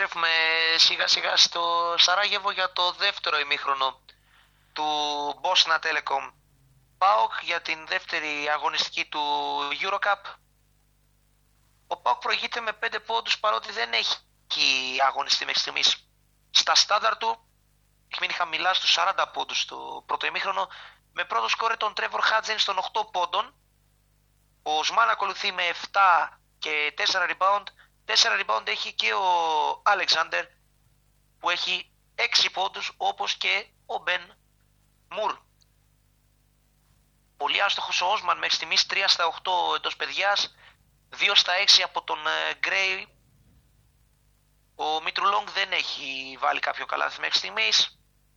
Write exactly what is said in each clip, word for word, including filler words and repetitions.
επιστρέφουμε σιγά σιγά στο Σαράγεβο για το δεύτερο ημίχρονο του Bosna Telecom ΠΑΟΚ για την δεύτερη αγωνιστική του EuroCup. Ο ΠΑΟΚ προηγείται με πέντε πόντους παρότι δεν έχει αγωνιστεί μέχρι στιγμής στα στάνταρ του. Έχει μείνει χαμηλά στους σαράντα πόντους στο πρώτο ημίχρονο, με πρώτο σκόρε τον Τρέβορ Χάτζεν των οκτώ πόντων. Ο Σμάν ακολουθεί με επτά και τέσσερα rebound. τέσσερα rebound έχει και ο Αλεξάνδερ που έχει έξι πόντους, όπως και ο Μπεν Μουρ. Πολύ άστοχος ο Όσμαν μέχρι στιγμής, τρία στα οκτώ εντός παιδιάς, δύο στα έξι από τον Γκρέι. Ο Μίτρου δεν έχει βάλει κάποιο καλάθι μέχρι στιγμής.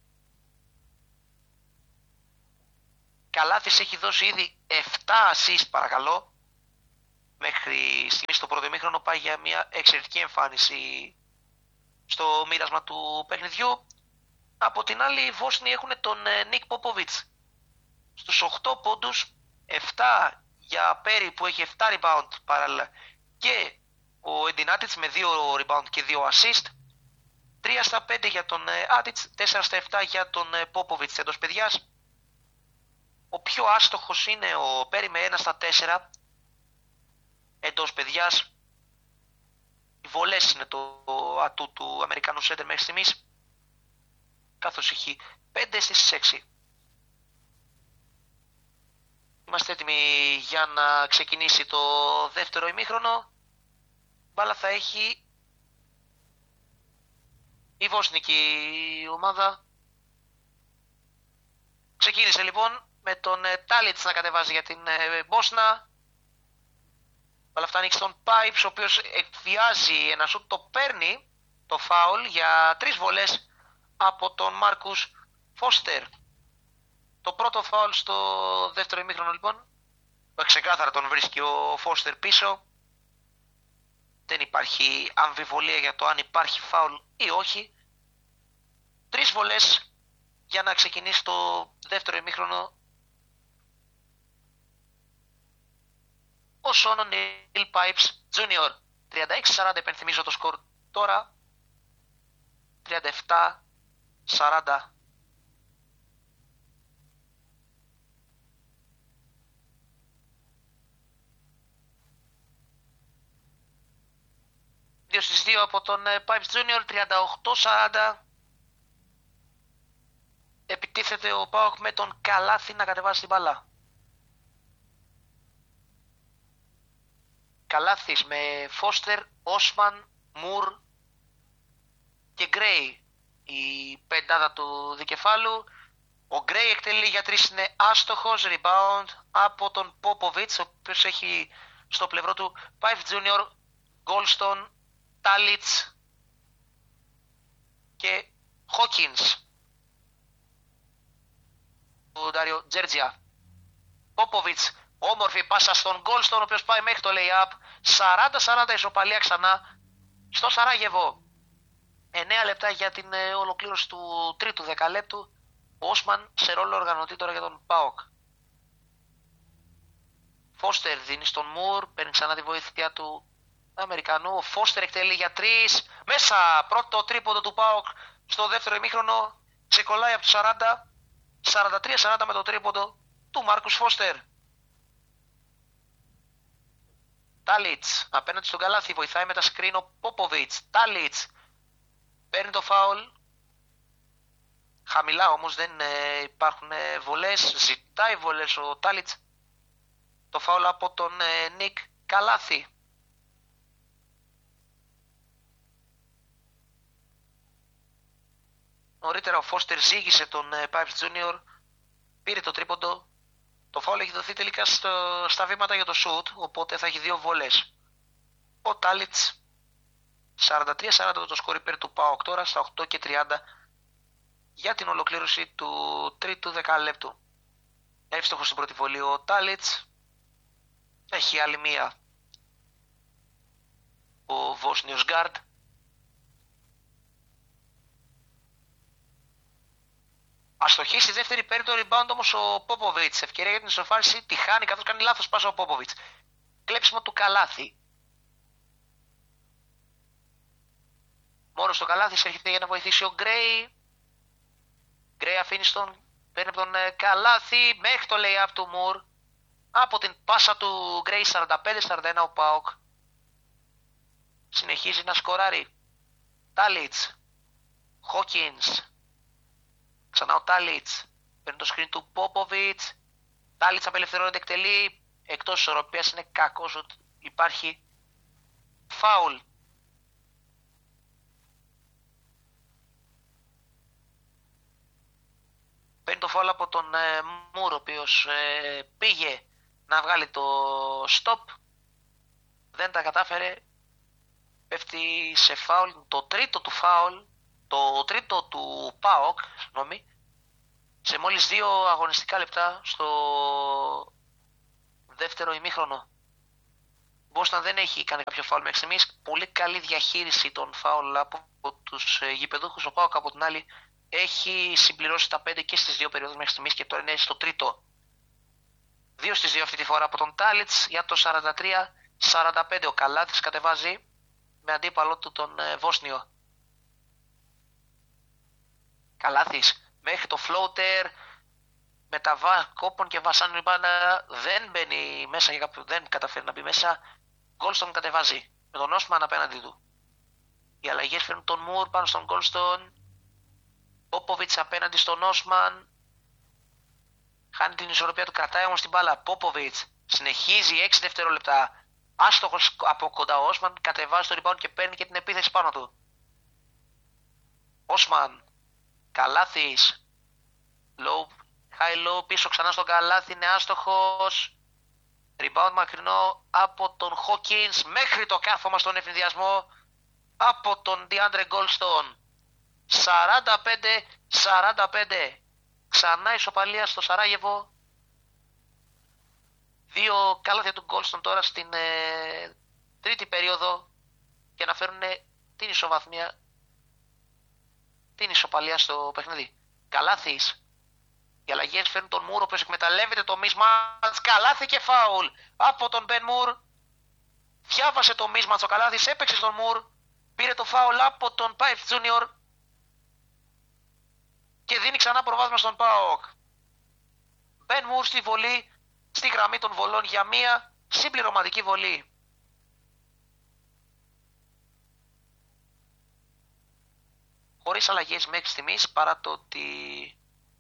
Καλάθις έχει δώσει ήδη επτά assist παρακαλώ. Μέχρι στιγμής στο πρώτο ημίχρονο πάει για μια εξαιρετική εμφάνιση στο μοίρασμα του παιχνιδιού. Από την άλλη οι Βόσνοι έχουν τον Νίκ Πόποβιτς στους οκτώ πόντους, επτά για Πέρι που έχει επτά rebound παράλληλα και ο Εντινάτιτς με δύο rebound και δύο assist, τρία στα πέντε για τον Άτιτς, τέσσερα στα επτά για τον Πόποβιτς εντός παιδιάς. Ο πιο άστοχος είναι ο Πέρι με ένα στα τέσσερα εντός παιδιάς. Οι βολές είναι το ατού του Αμερικανού σέντερ μέχρι στιγμής, καθώς έχει πέντε στις έξι. Είμαστε έτοιμοι για να ξεκινήσει το δεύτερο ημίχρονο. Μπάλα θα έχει η βόσνικη ομάδα. Ξεκίνησε λοιπόν με τον Τάλιτς να κατεβάζει για την Μπόσνα. Μπάλα φτάνει στον Πάιψ, ο οποίος εκβιάζει ένα σουτ, το παίρνει το φάουλ για τρεις βολές από τον Μάρκους Φώστερ. Το πρώτο φάουλ στο δεύτερο ημίχρονο λοιπόν. Ξεκάθαρα τον βρίσκει ο Φώστερ πίσω. Δεν υπάρχει αμφιβολία για το αν υπάρχει φάουλ ή όχι. Τρεις βολές για να ξεκινήσει το δεύτερο ημίχρονο. Ο Σόνον Νίλ Πάιψ Τζούνιορ. τριάντα έξι σαράντα υπενθυμίζω το σκορ τώρα. τριάντα επτά σαράντα. δύο στις δύο από τον Πάιψ Τζούνιορ, τριάντα οκτώ σαράντα. Επιτίθεται ο ΠΑΟΚ με τον Καλάθι να κατεβάσει την μπάλα. Καλάθις με Φώστερ, Όσμαν, Μουρ και Γκρέι η πεντάδα του δικεφάλου. Ο Γκρέι εκτελεί για τρεις, είναι άστοχος, rebound από τον Πόποβιτς, ο οποίος έχει στο πλευρό του Πάιφ Τζούνιορ, Γκόλστον, Τάλιτς και Χόκινς. Ο Ντάριο Τζέρτζια. Πόποβιτς, όμορφη πάσα στον Γκόλστον, ο οποίος πάει μέχρι το lay-up. σαράντα σαράντα ισοπαλία ξανά στο Σαράγεβο. εννέα λεπτά για την ολοκλήρωση του τρίτου δεκαλέπτου. Ο Όσμαν σε ρόλο οργανωτή τώρα για τον ΠΑΟΚ. Φώστερ δίνει στον Μουρ, παίρνει ξανά τη βοήθεια του Αμερικανού. Ο Φώστερ εκτελεί για τρεις. Μέσα, πρώτο τρίποντο του ΠΑΟΚ στο δεύτερο ημίχρονο. Ξεκολλάει από τους σαράντα. σαράντα τρία σαράντα με το τρίποντο του Μάρκους Φώστερ. Τάλιτς απέναντι στον Καλάθι, βοηθάει με τα σκριν ο Πόποβιτς. Τάλιτς παίρνει το φάουλ. Χαμηλά όμως, δεν ε, υπάρχουν ε, βολές. Ζητάει βολές ο Τάλιτς. Το φάουλ από τον ε, Νίκ Καλάθι. Νωρίτερα ο Φώστερ ζήγησε τον ε, Πάιψ Τζούνιορ. Πήρε το τρίποντο. Το φάουλ έχει δοθεί τελικά στο, στα βήματα για το σουτ, οπότε θα έχει δύο βολές. Ο Τάλιτς σαράντα τρία σαράντα το σκορ υπέρ του ΠΑΟΚ τώρα στα οκτώ και τριάντα για την ολοκλήρωση του τρίτου δεκαλέπτου. Εύστοχος στην πρώτη βολή ο Τάλιτς. Έχει άλλη μία ο Βόσνιος Γκάρντ. Αστοχή στη δεύτερη, παίρνει το rebound όμως ο Πόποβιτς. Ευκαιρία για την ισοφάριση τη χάνει καθώς κάνει λάθος πάσα ο Πόποβιτς. Κλέψιμο του Καλάθι. Μόνο στο καλάθι έρχεται για να βοηθήσει ο Γκρέι. Γκρέι αφήνει στον, παίρνει από τον ε, καλάθι μέχρι το lay-up του Μουρ. Από την πάσα του Γκρέι σαράντα πέντε σαράντα ένα ο Πάοκ. Συνεχίζει να σκοράρει. Τάλιτς. Χόκινς. Ξανά ο Τάλιτς. Παίρνει το screen του Πόποβιτς. Τάλιτς απελευθερώνεται, εκτελεί. Εκτός ισορροπίας, είναι κακός ότι υπάρχει φάουλ. Παίρνει το φάουλ από τον ε, Μουρ, ο οποίος ε, πήγε να βγάλει το stop. Δεν τα κατάφερε. Πέφτει σε φάουλ. Το τρίτο του φάουλ. Το τρίτο του ΠΑΟΚ, συγγνώμη, σε μόλις δύο αγωνιστικά λεπτά στο δεύτερο ημίχρονο. Μπόσταν δεν έχει κάνει κάποιο φάουλ μέχρι στιγμής. Πολύ καλή διαχείριση των φάουλ από τους γηπεδούχους. Ο ΠΑΟΚ από την άλλη έχει συμπληρώσει τα πέντε και στις δύο περιόδους μέχρι στιγμής και τώρα είναι στο τρίτο. Δύο στις δύο αυτή τη φορά από τον Τάλιτς για το σαράντα τρία σαράντα πέντε. Ο Καλάθης κατεβάζει με αντίπαλο του τον Βόσνιο. Καλάθης μέχρι το floater με τα βα... κόπων και βασάνου μπάνα, δεν μπαίνει μέσα για κάποιο, δεν καταφέρει να μπει μέσα. Γκόλστον κατεβάζει με τον Όσμαν απέναντι του. Οι αλλαγές φέρνουν τον Μουρ πάνω στον Γκόλστον. Πόποβιτς απέναντι στον Όσμαν. Χάνει την ισορροπία του, κρατάει όμως την μπάλα. Πόποβιτς συνεχίζει έξι δευτερόλεπτα. Άστοχος από κοντά ο Όσμαν, κατεβάζει το rebound και παίρνει και την επίθεση πάνω του. Όσμαν. Καλάθης. Low, high low, πίσω ξανά στον Καλάθη, είναι άστοχος. Rebound μακρινό από τον Χόκινς μέχρι το κάθομα στον ευνηδιασμό από τον Ντιάντρε Γκόλστον. σαράντα πέντε σαράντα πέντε. Ξανά ισοπαλία στο Σαράγεβο. Δύο καλάθια του Γκόλστον τώρα στην ε, τρίτη περίοδο για να φέρουν την ισοβαθμία, την ισοπαλία στο παιχνίδι. Καλάθης. Οι αλλαγές φέρνουν τον Μουρ, ο οποίος εκμεταλλεύεται το mismatch. Καλάθη και φάουλ από τον Μπεν Μουρ. Διάβασε το mismatch ο Καλάθης, έπαιξε στον Μουρ. Πήρε το φάουλ από τον Πάιφ Τζούνιορ και δίνει ξανά προβάδισμα στον ΠΑΟΚ. Μπεν Μουρ στη βολή, στη γραμμή των βολών για μία συμπληρωματική βολή. Χωρίς αλλαγές μέχρι στιγμής, παρά το ότι